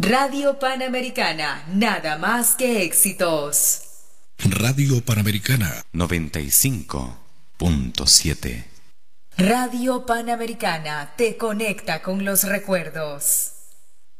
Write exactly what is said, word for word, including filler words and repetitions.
Radio Panamericana, nada más que éxitos. Radio Panamericana noventa y cinco punto siete. Radio Panamericana te conecta con los recuerdos.